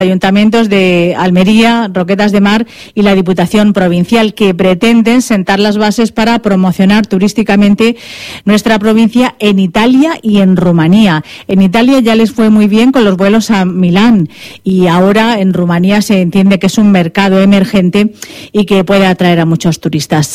ayuntamientos de Almería, Roquetas de Mar y la Diputación Provincial, que pretenden sentar las bases para promocionar turísticamente nuestra provincia en Italia y en Rumanía. En Italia ya les fue muy bien con los vuelos a Milán y ahora en Rumanía se entiende que es un mercado emergente y que puede atraer a muchos turistas.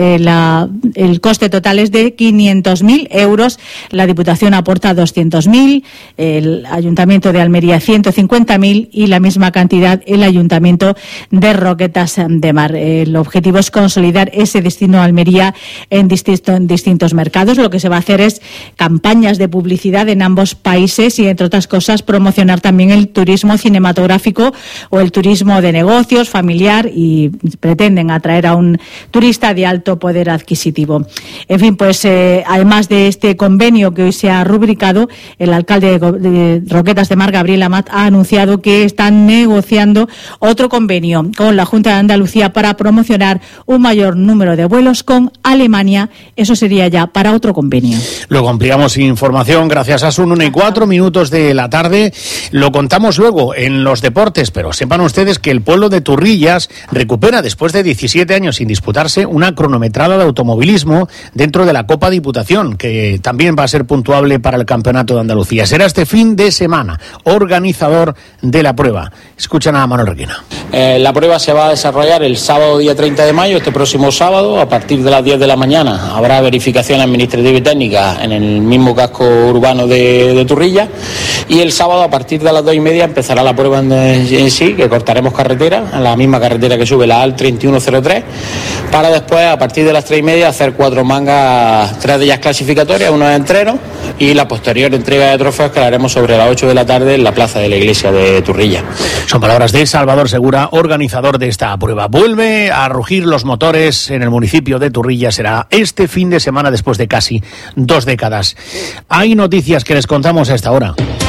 El coste total es de 500.000 euros, la Diputación aporta 200.000, el Ayuntamiento de Almería 150.000 y la misma cantidad el Ayuntamiento de Roquetas de Mar. El objetivo es consolidar ese destino Almería en distintos mercados. Lo que se va a hacer es campañas de publicidad en ambos países y, entre otras cosas, promocionar también el turismo cinematográfico o el turismo de negocios, familiar, y pretenden atraer a un turista de alto poder adquisitivo. En fin, pues además de este convenio que hoy se ha rubricado, el alcalde de Roquetas de Mar, Gabriel Amat, ha anunciado que están negociando otro convenio con la Junta de Andalucía para promocionar un mayor número de vuelos con Alemania. Eso sería ya para otro convenio. Luego ampliamos información gracias a Sun 1:04 de la tarde. Lo contamos luego en los deportes, pero sepan ustedes que el pueblo de Turrillas recupera, después de 17 años sin disputarse, una cronometrada de automovilismo dentro de la Copa Diputación, que también va a ser puntuable para el Campeonato de Andalucía. Será este fin de semana, organizador de la prueba. Escuchan a Manuel Requena. La prueba se va a desarrollar el sábado día 30 de mayo, este próximo sábado, a partir de las 10 de la mañana. Habrá verificación administrativa y técnica en el mismo casco urbano de Turrillas, y el sábado a partir de las 2:30 empezará la prueba en sí, que cortaremos carretera, a la misma carretera que sube la AL 3103, para después a partir de las 3:30 hacer 4 mangas, 3 de ellas clasificatorias, 1 de entreno, y la posterior entrega de trofeos que la haremos sobre las 8 de la tarde en la plaza de la iglesia de Turrillas. Son palabras de Salvador Segura, organizador de esta prueba. Vuelve a rugir los motores en el municipio de Turrillas. Será este fin de semana después de casi 2 décadas. Hay noticias que les contamos a esta hora.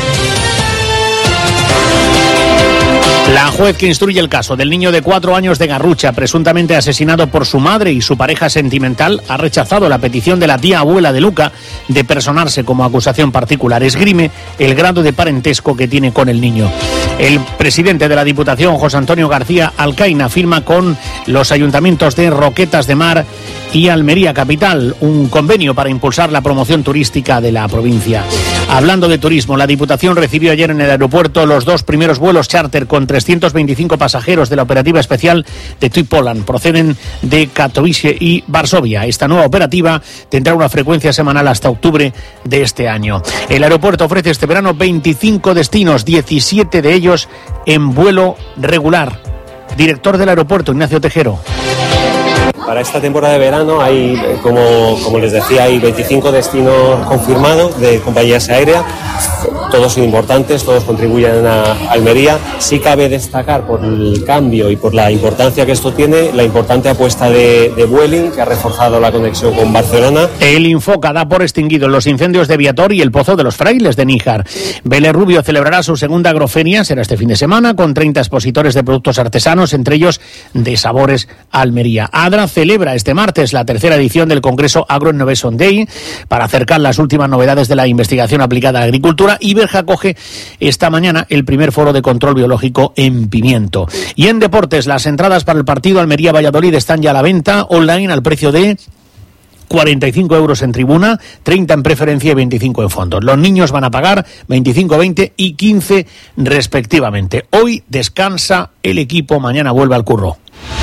La juez que instruye el caso del niño de 4 años de Garrucha, presuntamente asesinado por su madre y su pareja sentimental, ha rechazado la petición de la tía abuela de Luca de personarse como acusación particular. Esgrime el grado de parentesco que tiene con el niño. El presidente de la Diputación, José Antonio García Alcaina, firma con los ayuntamientos de Roquetas de Mar y Almería Capital un convenio para impulsar la promoción turística de la provincia. Hablando de turismo, la Diputación recibió ayer en el aeropuerto los 2 primeros vuelos charter con 325 pasajeros de la operativa especial de TUI Poland. Proceden de Katowice y Varsovia. Esta nueva operativa tendrá una frecuencia semanal hasta octubre de este año. El aeropuerto ofrece este verano 25 destinos, 17 de ellos en vuelo regular. Director del aeropuerto, Ignacio Tejero. Para esta temporada de verano hay, como les decía, hay 25 destinos confirmados de compañías aéreas. Todos son importantes, todos contribuyen a Almería. Sí cabe destacar, por el cambio y por la importancia que esto tiene, la importante apuesta de Vueling, que ha reforzado la conexión con Barcelona. El Infoca da por extinguidos los incendios de Viator y el Pozo de los Frailes de Níjar. Vélez Rubio celebrará su segunda agroferia, será este fin de semana, con 30 expositores de productos artesanos, entre ellos de Sabores Almería. Adra celebra este martes la 3ª edición del Congreso Agro-Innovation Day para acercar las últimas novedades de la investigación aplicada a la agricultura, y Berja acoge esta mañana el primer foro de control biológico en pimiento. Y en deportes, las entradas para el partido Almería-Valladolid están ya a la venta online al precio de 45 euros en tribuna, 30 en preferencia y 25 en fondos. Los niños van a pagar 25, 20 y 15 respectivamente. Hoy descansa el equipo, mañana vuelve al curro.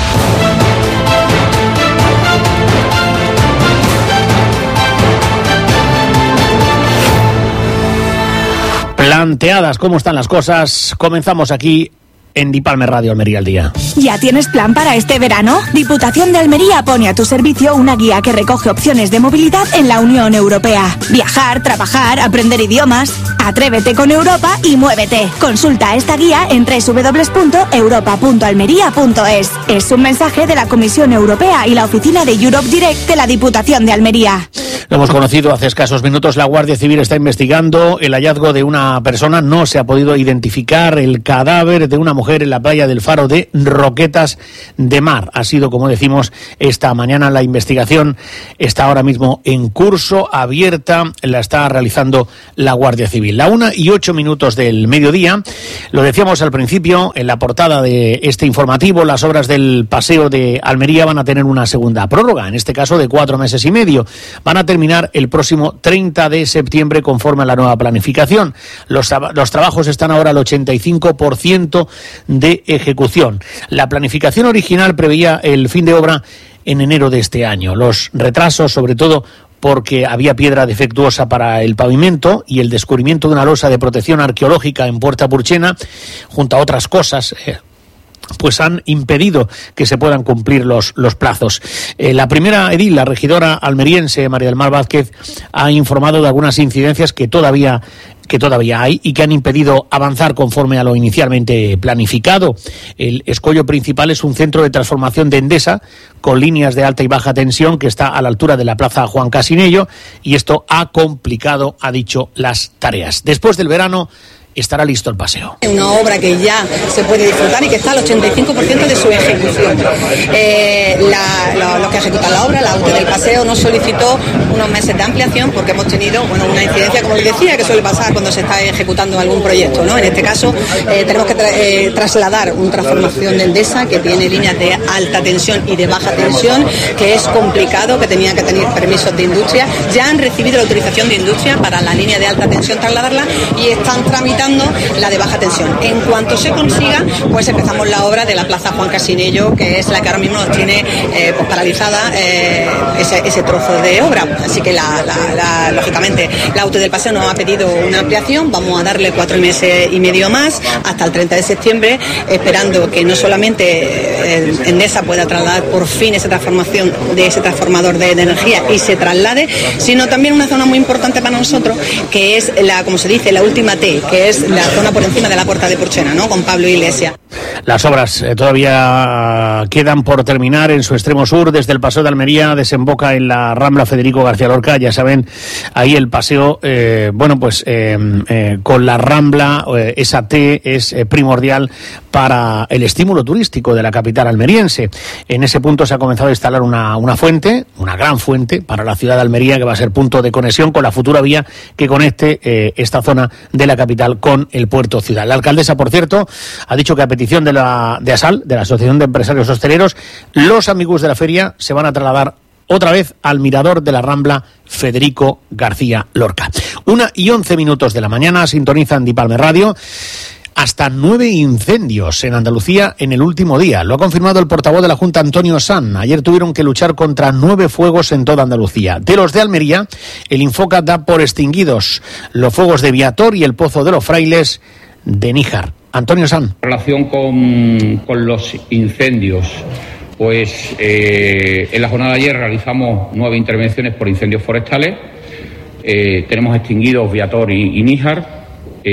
Planteadas cómo están las cosas, comenzamos aquí en Dipalme Radio Almería al Día. ¿Ya tienes plan para este verano? Diputación de Almería pone a tu servicio una guía que recoge opciones de movilidad en la Unión Europea. Viajar, trabajar, aprender idiomas. Atrévete con Europa y muévete. Consulta esta guía en www.europa.almería.es. Es un mensaje de la Comisión Europea y la oficina de Europe Direct de la Diputación de Almería. Lo hemos conocido hace escasos minutos. La Guardia Civil está investigando el hallazgo de una persona. No se ha podido identificar el cadáver de una mujer en la playa del Faro de Roquetas de Mar. Ha sido, como decimos, esta mañana. La investigación está ahora mismo en curso, abierta. La está realizando la Guardia Civil. La 1:08 del mediodía. Lo decíamos al principio, en la portada de este informativo, las obras del Paseo de Almería van a tener una segunda prórroga, en este caso de 4 meses y medio. Van a terminar el próximo 30 de septiembre conforme a la nueva planificación. Los trabajos están ahora al 85% de ejecución. La planificación original preveía el fin de obra en enero de este año. Los retrasos, sobre todo porque había piedra defectuosa para el pavimento y el descubrimiento de una losa de protección arqueológica en Puerta Purchena, junto a otras cosas, pues han impedido que se puedan cumplir los plazos. La primera edil, la regidora almeriense, María del Mar Vázquez, ha informado de algunas incidencias que todavía hay y que han impedido avanzar conforme a lo inicialmente planificado. El escollo principal es un centro de transformación de Endesa con líneas de alta y baja tensión que está a la altura de la Plaza Juan Casinello, y esto ha complicado, ha dicho, las tareas. Después del verano estará listo el paseo. Una obra que ya se puede disfrutar y que está al 85% de su ejecución. Los que ejecutan la obra, la UTE del paseo, nos solicitó unos meses de ampliación porque hemos tenido una incidencia, como les decía, que suele pasar cuando se está ejecutando algún proyecto, ¿no? En este caso tenemos que trasladar una transformación de Endesa que tiene líneas de alta tensión y de baja tensión, que es complicado, que tenían que tener permisos de industria. Ya han recibido la autorización de industria para la línea de alta tensión trasladarla y están tramitando la de baja tensión. En cuanto se consiga, pues empezamos la obra de la Plaza Juan Casinello, que es la que ahora mismo nos tiene pues paralizada ese trozo de obra. Así que lógicamente la UTE del paseo nos ha pedido una ampliación. Vamos a darle 4 meses y medio más hasta el 30 de septiembre, esperando que no solamente Endesa pueda trasladar por fin esa transformación de ese transformador de energía y se traslade, sino también una zona muy importante para nosotros, que es como se dice, la última T, que es la zona por encima de la Puerta de Purchena, ¿no? Con Pablo Iglesias. Las obras todavía quedan por terminar en su extremo sur. Desde el Paseo de Almería desemboca en la Rambla Federico García Lorca. Ya saben, ahí el paseo, con la Rambla, esa T es primordial para el estímulo turístico de la capital almeriense. En ese punto se ha comenzado a instalar una fuente, una gran fuente para la ciudad de Almería, que va a ser punto de conexión con la futura vía que conecte esta zona de la capital con el puerto ciudad. La alcaldesa, por cierto, ha dicho que a petición de ASAL, de la Asociación de Empresarios Hosteleros, los amigos de la feria se van a trasladar otra vez al mirador de la Rambla Federico García Lorca. 1:11 de la mañana, sintonizan Dipalme Radio. Hasta 9 incendios en Andalucía en el último día. Lo ha confirmado el portavoz de la Junta, Antonio Sanz. Ayer tuvieron que luchar contra 9 fuegos en toda Andalucía. De los de Almería, el Infoca da por extinguidos los fuegos de Viator y el Pozo de los Frailes de Níjar. Antonio Sanz. En relación con los incendios, pues en la jornada de ayer realizamos 9 intervenciones por incendios forestales. Tenemos extinguidos Viator y Níjar.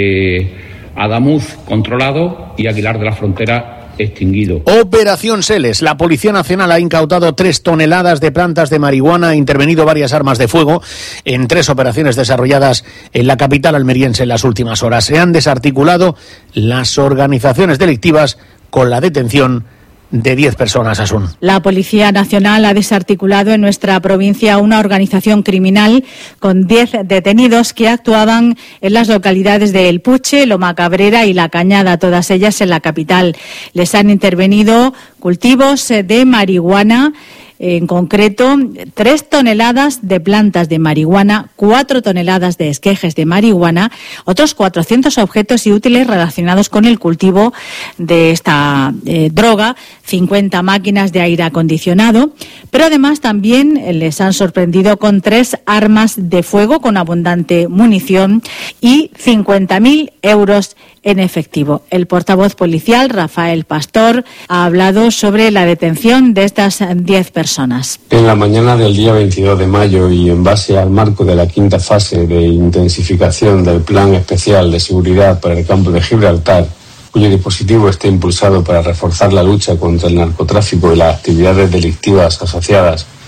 Adamuz controlado y Aguilar de la Frontera extinguido. Operación Seles. La Policía Nacional ha incautado 3 toneladas de plantas de marihuana, ha intervenido varias armas de fuego en 3 operaciones desarrolladas en la capital almeriense en las últimas horas. Se han desarticulado las organizaciones delictivas con la detención de 10 personas, Asun. La Policía Nacional ha desarticulado en nuestra provincia una organización criminal con 10 detenidos que actuaban en las localidades de El Puche, Loma Cabrera y La Cañada, todas ellas en la capital. Les han intervenido cultivos de marihuana, en concreto 3 toneladas de plantas de marihuana, 4 toneladas de esquejes de marihuana, otros 400 objetos y útiles relacionados con el cultivo de esta droga, 50 máquinas de aire acondicionado, pero además también les han sorprendido con 3 armas de fuego con abundante munición y 50.000 euros en efectivo. El portavoz policial, Rafael Pastor, ha hablado sobre la detención de estas 10 personas. En la mañana del día 22 de mayo y en base al marco de la 5ª fase de intensificación del Plan Especial de Seguridad para el Campo de Gibraltar, cuyo dispositivo está impulsado para reforzar la lucha contra el narcotráfico y las actividades delictivas asociadas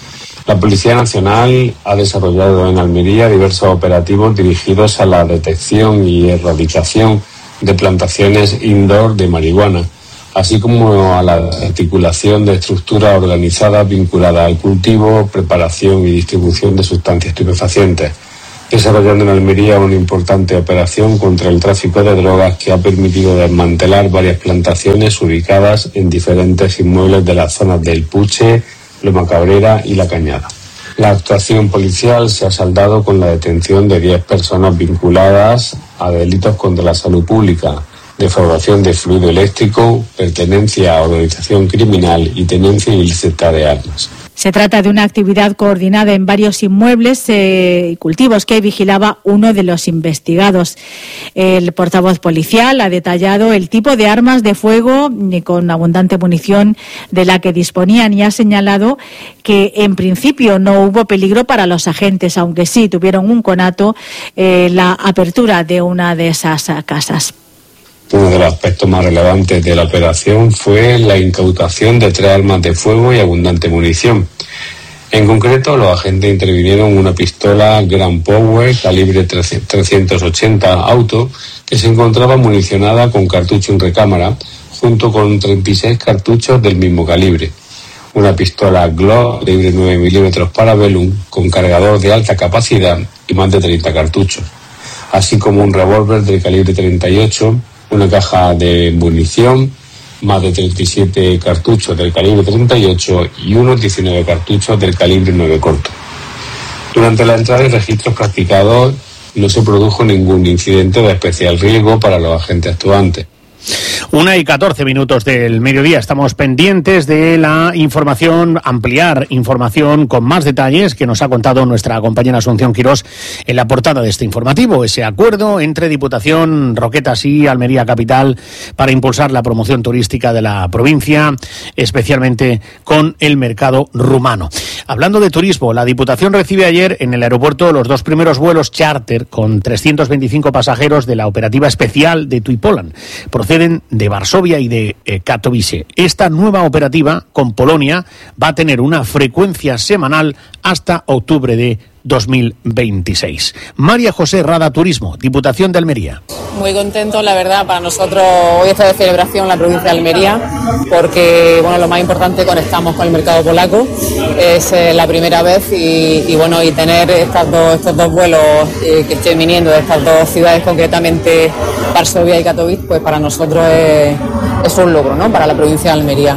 La Policía Nacional ha desarrollado en Almería diversos operativos dirigidos a la detección y erradicación de plantaciones indoor de marihuana, así como a la articulación de estructuras organizadas vinculadas al cultivo, preparación y distribución de sustancias estupefacientes, desarrollando en Almería una importante operación contra el tráfico de drogas que ha permitido desmantelar varias plantaciones ubicadas en diferentes inmuebles de las zonas del Puche, Loma Cabrera y La Cañada. La actuación policial se ha saldado con la detención de 10 personas vinculadas a delitos contra la salud pública, defraudación de fluido eléctrico, pertenencia a organización criminal y tenencia ilícita de armas. Se trata de una actividad coordinada en varios inmuebles y cultivos que vigilaba uno de los investigados. El portavoz policial ha detallado el tipo de armas de fuego con abundante munición de la que disponían y ha señalado que en principio no hubo peligro para los agentes, aunque sí tuvieron un conato la apertura de una de esas casas. Uno de los aspectos más relevantes de la operación fue la incautación de 3 armas de fuego y abundante munición. En concreto, los agentes intervinieron una pistola Grand Power calibre 380 auto que se encontraba municionada con cartucho en recámara, junto con 36 cartuchos del mismo calibre. Una pistola Glock de 9 milímetros Parabellum con cargador de alta capacidad y más de 30 cartuchos, así como un revólver del calibre 38, una caja de munición, más de 37 cartuchos del calibre 38 y unos 19 cartuchos del calibre 9 corto. Durante la entrada y registros practicados no se produjo ningún incidente de especial riesgo para los agentes actuantes. 1:14 del mediodía. Estamos pendientes de la información, ampliar información con más detalles que nos ha contado nuestra compañera Asunción Quirós en la portada de este informativo. Ese acuerdo entre Diputación, Roquetas y Almería Capital para impulsar la promoción turística de la provincia, especialmente con el mercado rumano. Hablando de turismo, la Diputación recibe ayer en el aeropuerto los 2 primeros vuelos charter con 325 pasajeros de la operativa especial de Tuipolan. Proceden de Varsovia y de Katowice. Esta nueva operativa con Polonia va a tener una frecuencia semanal hasta octubre de 2026. María José Rada, Turismo, Diputación de Almería. Muy contento, la verdad, para nosotros hoy está de celebración la provincia de Almería, porque bueno, lo más importante, conectamos con el mercado polaco, es la primera vez y bueno, y tener estos dos vuelos que estén viniendo de estas dos ciudades, concretamente Varsovia y Katowice, pues para nosotros es un logro, ¿no?, para la provincia de Almería.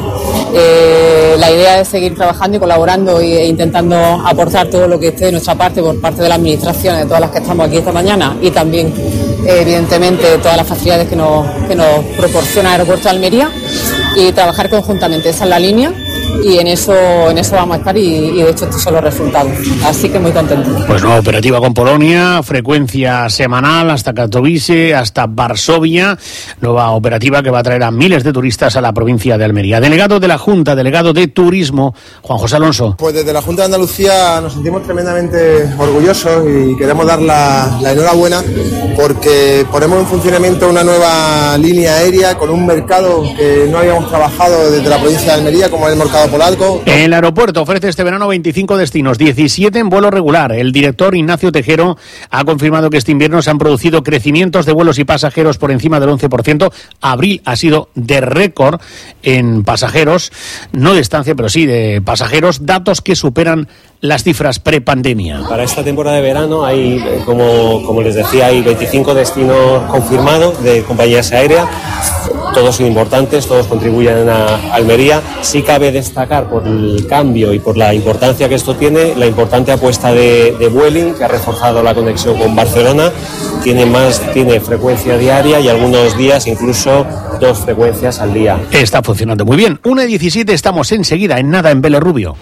La idea es seguir trabajando y colaborando e intentando aportar todo lo que esté de nuestra parte, por parte de la administración, de todas las que estamos aquí esta mañana, y también evidentemente todas las facilidades que nos proporciona el aeropuerto de Almería, y trabajar conjuntamente. Esa es la línea y en eso vamos a estar y de hecho estos son los resultados. Así que muy contento. Pues nueva operativa con Polonia, frecuencia semanal hasta Katowice, hasta Varsovia, nueva operativa que va a traer a miles de turistas a la provincia de Almería. Delegado de la Junta, delegado de Turismo, Juan José Alonso. Pues desde la Junta de Andalucía nos sentimos tremendamente orgullosos y queremos dar la enhorabuena porque ponemos en funcionamiento una nueva línea aérea con un mercado que no habíamos trabajado desde la provincia de Almería, como es el mercado polaco. El aeropuerto ofrece este verano 25 destinos, 17 en vuelo regular. El director Ignacio Tejero ha confirmado que este invierno se han producido crecimientos de vuelos y pasajeros por encima del 11%. Abril ha sido de récord en pasajeros, no de estancia, pero sí de pasajeros, datos que superan las cifras prepandemia. Para esta temporada de verano hay, como les decía, hay 25 destinos confirmados de compañías aéreas. Todos son importantes, todos contribuyen a Almería. Sí cabe destacar, por el cambio y por la importancia que esto tiene, la importante apuesta de Vueling, que ha reforzado la conexión con Barcelona. Tiene frecuencia diaria y algunos días incluso 2 frecuencias al día. Está funcionando muy bien. 1:17, estamos enseguida en nada en Vélez Rubio.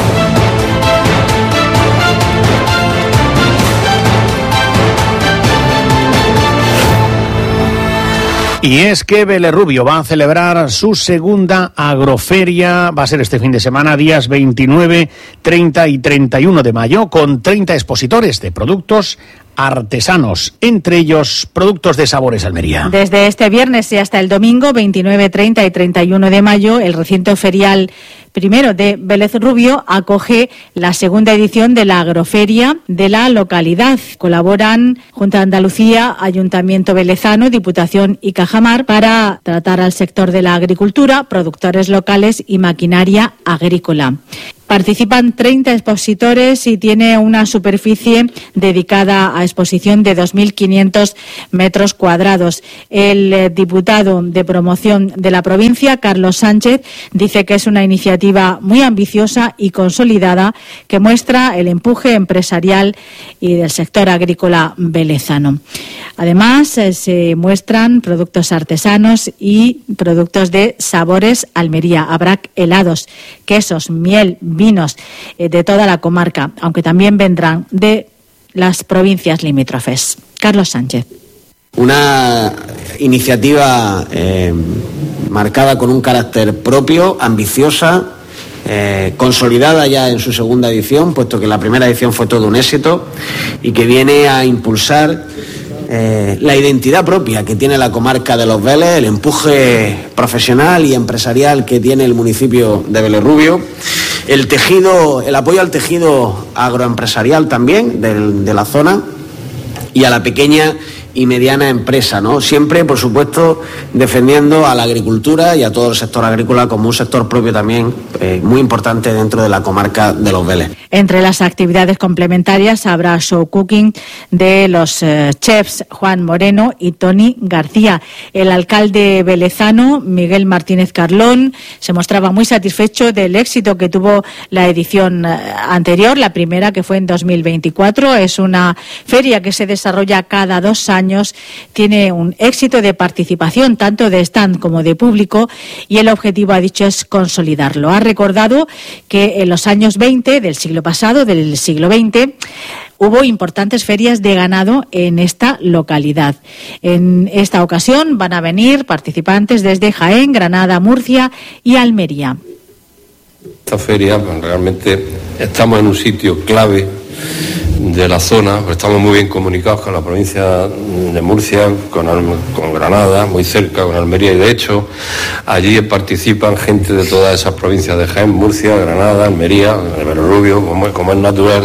Y es que Vélez Rubio va a celebrar su segunda agroferia, va a ser este fin de semana, días 29, 30 y 31 de mayo, con 30 expositores de productos artesanos, entre ellos productos de Sabores Almería. Desde este viernes y hasta el domingo 29, 30 y 31 de mayo, el recinto ferial primero de Vélez Rubio acoge la segunda edición de la agroferia de la localidad. Colaboran Junta de Andalucía, Ayuntamiento Velezano, Diputación y Cajamar para tratar al sector de la agricultura, productores locales y maquinaria agrícola. Participan 30 expositores y tiene una superficie dedicada a exposición de 2.500 metros cuadrados. El diputado de promoción de la provincia, Carlos Sánchez, dice que es una iniciativa muy ambiciosa y consolidada que muestra el empuje empresarial y del sector agrícola velezano. Además, se muestran productos artesanos y productos de Sabores Almería. Habrá helados, quesos, miel, vinos de toda la comarca, aunque también vendrán de las provincias limítrofes. Carlos Sánchez. Una iniciativa marcada con un carácter propio, ambiciosa, consolidada ya en su segunda edición, puesto que la primera edición fue todo un éxito, y que viene a impulsar la identidad propia que tiene la comarca de Los Vélez, el empuje profesional y empresarial que tiene el municipio de Vélez Rubio, el apoyo al tejido agroempresarial también de la zona y a la pequeña y mediana empresa, ¿no? Siempre, por supuesto, defendiendo a la agricultura y a todo el sector agrícola como un sector propio también muy importante dentro de la comarca de Los Vélez. Entre las actividades complementarias habrá show cooking de los chefs Juan Moreno y Tony García. El alcalde velezano, Miguel Martínez Carlón, se mostraba muy satisfecho del éxito que tuvo la edición anterior, la primera, que fue en 2024. Es una feria que se desarrolla cada 2 años. Tiene un éxito de participación tanto de stand como de público y el objetivo, ha dicho, es consolidarlo. Ha recordado que en los años 20 del siglo pasado, del siglo XX, hubo importantes ferias de ganado en esta localidad. En esta ocasión van a venir participantes desde Jaén, Granada, Murcia y Almería. Esta feria, pues, realmente estamos en un sitio clave de la zona, pues estamos muy bien comunicados con la provincia de Murcia, con Granada, muy cerca, con Almería, y de hecho allí participan gente de todas esas provincias de Jaén, Murcia, Granada, Almería, de Vélez Rubio, como es natural,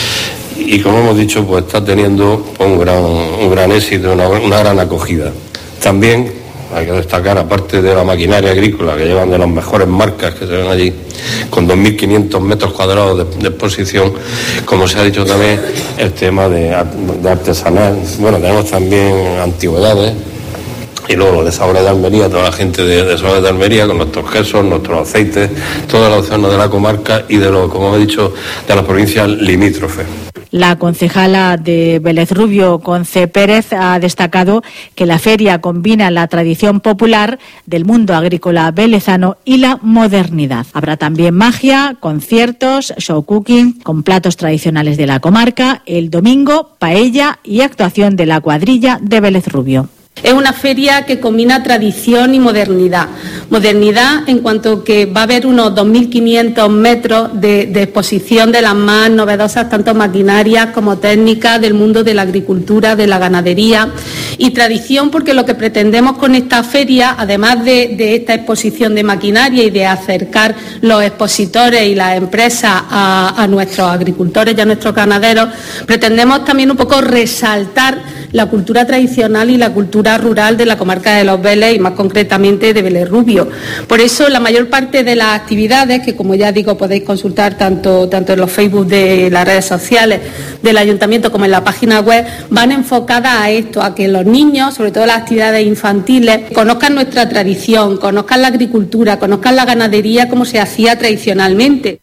y como hemos dicho, pues está teniendo un gran éxito, una gran acogida. También hay que destacar, aparte de la maquinaria agrícola, que llevan de las mejores marcas que se ven allí, con 2.500 metros cuadrados de exposición, como se ha dicho también, el tema de artesanal. Bueno, tenemos también antigüedades, y luego lo de Sabores de Almería, toda la gente de Sabores de Almería, con nuestros quesos, nuestros aceites, toda la zona de la comarca y como he dicho, de las provincias limítrofes. La concejala de Vélez Rubio, Conce Pérez, ha destacado que la feria combina la tradición popular del mundo agrícola velezano y la modernidad. Habrá también magia, conciertos, show cooking con platos tradicionales de la comarca, el domingo, paella y actuación de la cuadrilla de Vélez Rubio. Es una feria que combina tradición y modernidad. Modernidad en cuanto que va a haber unos 2.500 metros de exposición de las más novedosas, tanto maquinarias como técnicas del mundo de la agricultura, de la ganadería. Y tradición porque lo que pretendemos con esta feria, además de esta exposición de maquinaria y de acercar los expositores y las empresas a nuestros agricultores y a nuestros ganaderos, pretendemos también un poco resaltar la cultura tradicional y la cultura rural de la comarca de Los Vélez y más concretamente de Vélez Rubio. Por eso la mayor parte de las actividades, que como ya digo podéis consultar tanto en los Facebook de las redes sociales del Ayuntamiento como en la página web, van enfocadas a esto, a que los niños, sobre todo las actividades infantiles, conozcan nuestra tradición, conozcan la agricultura, conozcan la ganadería como se hacía tradicionalmente.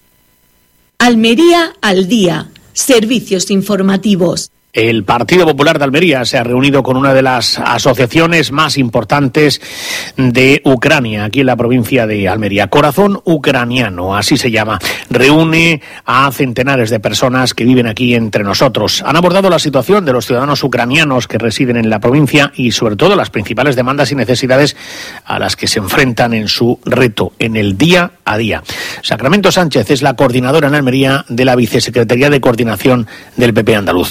Almería al día. Servicios informativos. El Partido Popular de Almería se ha reunido con una de las asociaciones más importantes de Ucrania, aquí en la provincia de Almería. Corazón Ucraniano, así se llama. Reúne a centenares de personas que viven aquí entre nosotros. Han abordado la situación de los ciudadanos ucranianos que residen en la provincia y sobre todo las principales demandas y necesidades a las que se enfrentan en su reto, en el día a día. Sacramento Sánchez es la coordinadora en Almería de la Vicesecretaría de Coordinación del PP andaluz.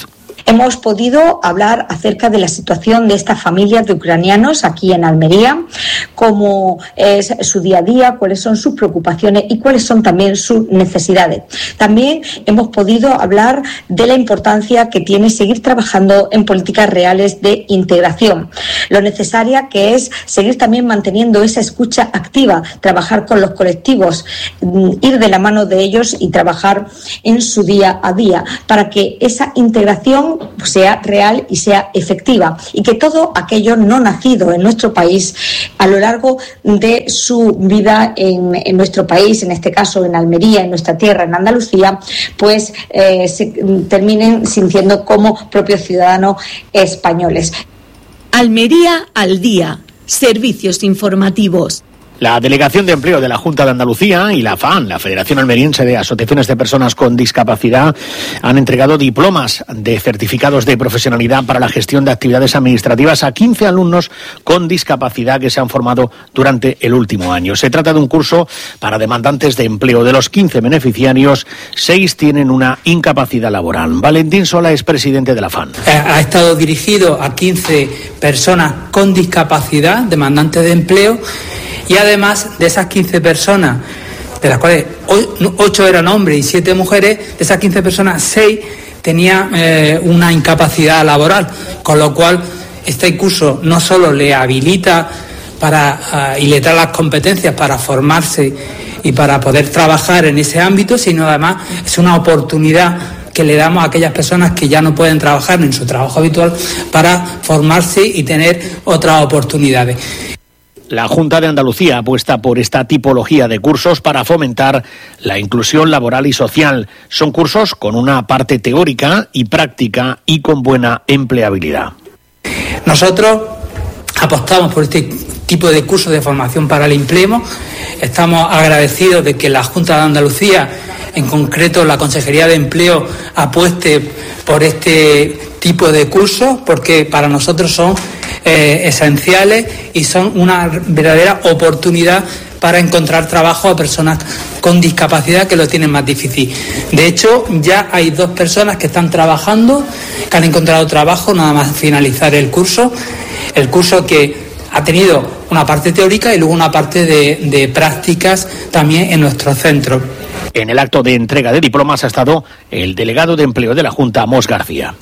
Hemos podido hablar acerca de la situación de estas familias de ucranianos aquí en Almería, cómo es su día a día, cuáles son sus preocupaciones y cuáles son también sus necesidades. También hemos podido hablar de la importancia que tiene seguir trabajando en políticas reales de integración, lo necesaria que es seguir también manteniendo esa escucha activa, trabajar con los colectivos, ir de la mano de ellos y trabajar en su día a día para que esa integración sea real y sea efectiva, y que todo aquello no nacido en nuestro país a lo largo de su vida en nuestro país, en este caso en Almería, en nuestra tierra, en Andalucía, pues se terminen sintiendo como propios ciudadanos españoles. Almería al día. Servicios informativos. La Delegación de Empleo de la Junta de Andalucía y la FAN, la Federación Almeriense de Asociaciones de Personas con Discapacidad, han entregado diplomas de certificados de profesionalidad para la gestión de actividades administrativas a 15 alumnos con discapacidad que se han formado durante el último año. Se trata de un curso para demandantes de empleo. De los 15 beneficiarios, 6 tienen una incapacidad laboral. Valentín Sola es presidente de la FAN. Ha estado dirigido a 15 personas con discapacidad, demandantes de empleo. Y además de esas 15 personas, de las cuales 8 eran hombres y 7 mujeres, de esas 15 personas, 6 tenían una incapacidad laboral, con lo cual este curso no solo le habilita y le da las competencias para formarse y para poder trabajar en ese ámbito, sino además es una oportunidad que le damos a aquellas personas que ya no pueden trabajar en su trabajo habitual para formarse y tener otras oportunidades. La Junta de Andalucía apuesta por esta tipología de cursos para fomentar la inclusión laboral y social. Son cursos con una parte teórica y práctica y con buena empleabilidad. Nosotros apostamos por este tipo de cursos de formación para el empleo. Estamos agradecidos de que la Junta de Andalucía, en concreto la Consejería de Empleo, apueste por este tipo de cursos, porque para nosotros son esenciales y son una verdadera oportunidad para encontrar trabajo a personas con discapacidad que lo tienen más difícil. De hecho, ya hay 2 personas que están trabajando, que han encontrado trabajo nada más finalizar el curso que ha tenido una parte teórica y luego una parte de prácticas también en nuestro centro. En el acto de entrega de diplomas ha estado el delegado de empleo de la Junta, Mos García.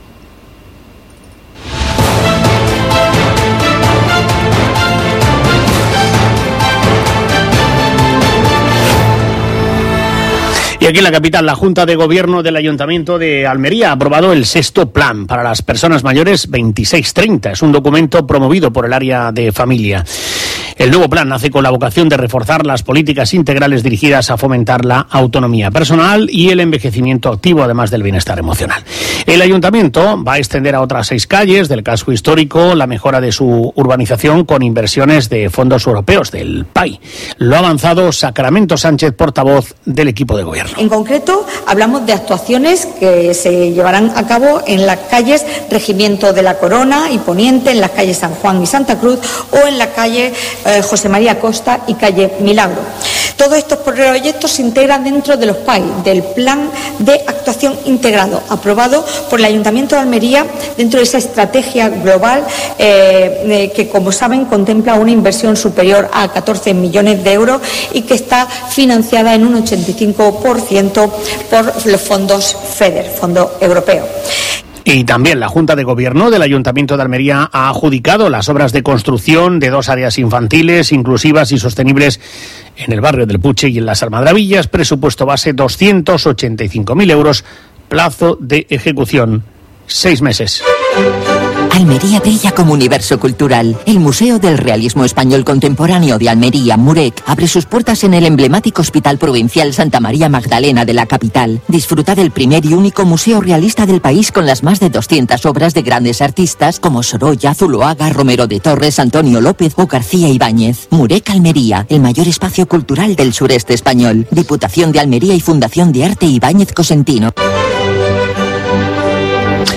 Y aquí en la capital, la Junta de Gobierno del Ayuntamiento de Almería ha aprobado el 6º plan para las personas mayores 26-30. Es un documento promovido por el área de familia. El nuevo plan nace con la vocación de reforzar las políticas integrales dirigidas a fomentar la autonomía personal y el envejecimiento activo, además del bienestar emocional. El Ayuntamiento va a extender a otras 6 calles del casco histórico la mejora de su urbanización con inversiones de fondos europeos, del PAI. Lo ha avanzado Sacramento Sánchez, portavoz del equipo de gobierno. En concreto, hablamos de actuaciones que se llevarán a cabo en las calles Regimiento de la Corona y Poniente, en las calles San Juan y Santa Cruz o en la calle José María Costa y calle Milagro. Todos estos proyectos se integran dentro de los PAI, del Plan de Actuación Integrado, aprobado por el Ayuntamiento de Almería dentro de esa estrategia global que, como saben, contempla una inversión superior a 14 millones de euros y que está financiada en un 85% por los fondos FEDER, Fondo Europeo. Y también la Junta de Gobierno del Ayuntamiento de Almería ha adjudicado las obras de construcción de 2 áreas infantiles, inclusivas y sostenibles en el barrio del Puche y en las Almadrabillas. Presupuesto base 285.000 euros, plazo de ejecución 6 meses. Almería brilla como universo cultural. El Museo del Realismo Español Contemporáneo de Almería, MUREC, abre sus puertas en el emblemático Hospital Provincial Santa María Magdalena de la capital. Disfruta del primer y único museo realista del país con las más de 200 obras de grandes artistas como Sorolla, Zuloaga, Romero de Torres, Antonio López o García Ibáñez. MUREC Almería, el mayor espacio cultural del sureste español. Diputación de Almería y Fundación de Arte Ibáñez Cosentino.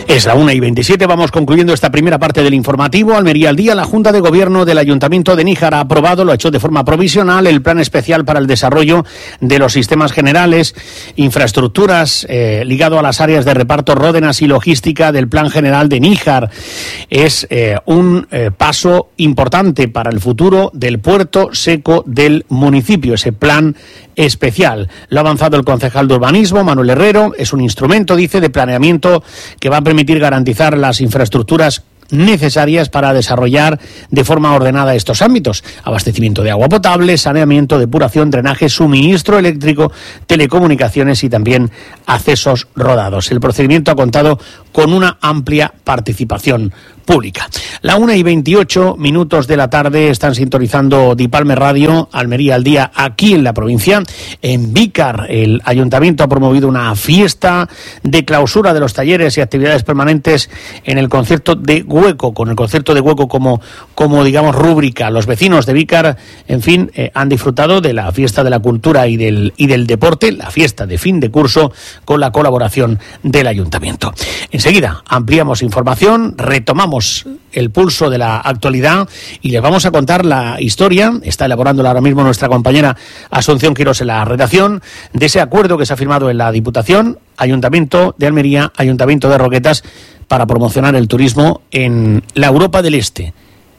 Es la 1:27, vamos concluyendo esta primera parte del informativo. Almería al día, la Junta de Gobierno del Ayuntamiento de Níjar ha aprobado, lo ha hecho de forma provisional, el plan especial para el desarrollo de los sistemas generales, infraestructuras, ligado a las áreas de reparto, Ródenas y logística del Plan General de Níjar. Es un paso importante para el futuro del puerto seco del municipio, ese plan especial. Lo ha avanzado el concejal de urbanismo, Manuel Herrero. Es un instrumento, dice, de planeamiento que va a permitir garantizar las infraestructuras necesarias para desarrollar de forma ordenada estos ámbitos: abastecimiento de agua potable, saneamiento, depuración, drenaje, suministro eléctrico, telecomunicaciones y también accesos rodados. El procedimiento ha contado con una amplia participación pública. La 1:28 de la tarde, están sintonizando Dipalme Radio, Almería al día, aquí en la provincia. En Vícar, el ayuntamiento ha promovido una fiesta de clausura de los talleres y actividades permanentes en el concierto de Hueco, con el concierto de Hueco como digamos rúbrica. Los vecinos de Vícar, en fin, han disfrutado de la fiesta de la cultura y del deporte, la fiesta de fin de curso, con la colaboración del ayuntamiento. Enseguida ampliamos información, retomamos el pulso de la actualidad y les vamos a contar la historia, está elaborándola ahora mismo nuestra compañera Asunción Quirós en la redacción, de ese acuerdo que se ha firmado en la Diputación, Ayuntamiento de Almería, Ayuntamiento de Roquetas, para promocionar el turismo en la Europa del Este.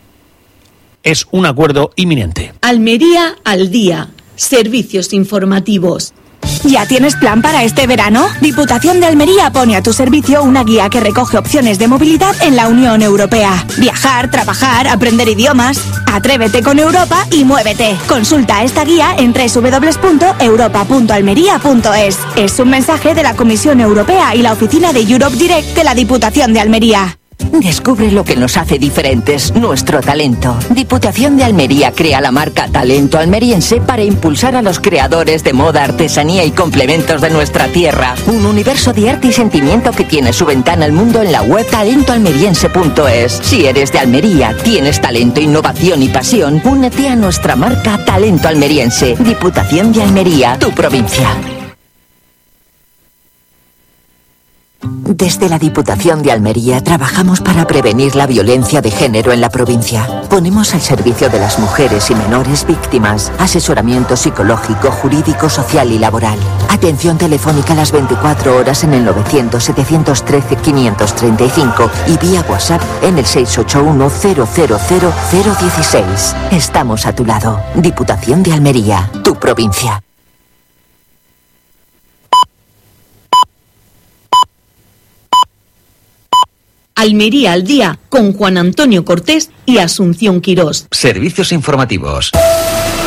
Es un acuerdo inminente. Almería al día. Servicios informativos. ¿Ya tienes plan para este verano? Diputación de Almería pone a tu servicio una guía que recoge opciones de movilidad en la Unión Europea. Viajar, trabajar, aprender idiomas. Atrévete con Europa y muévete. Consulta esta guía en www.europa.almería.es. Es un mensaje de la Comisión Europea y la oficina de Europe Direct de la Diputación de Almería. Descubre lo que nos hace diferentes, nuestro talento. Diputación de Almería crea la marca Talento Almeriense para impulsar a los creadores de moda, artesanía y complementos de nuestra tierra. Un universo de arte y sentimiento que tiene su ventana al mundo en la web talentoalmeriense.es. Si eres de Almería, tienes talento, innovación y pasión, únete a nuestra marca Talento Almeriense. Diputación de Almería, tu provincia. Desde la Diputación de Almería trabajamos para prevenir la violencia de género en la provincia. Ponemos al servicio de las mujeres y menores víctimas asesoramiento psicológico, jurídico, social y laboral. Atención telefónica las 24 horas en el 900-713-535 y vía WhatsApp en el 681-000-016. Estamos a tu lado. Diputación de Almería, tu provincia. Almería al día, con Juan Antonio Cortés y Asunción Quirós. Servicios informativos.